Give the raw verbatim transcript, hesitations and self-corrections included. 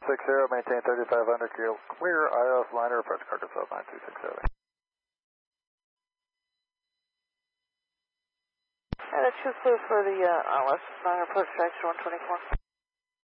six zero, maintain thirty-five hundred, clear, I L S liner, approach Arkansas nine two six zero. Yeah, that's just clear for the uh, I L S liner, approach Dexter one twenty-four.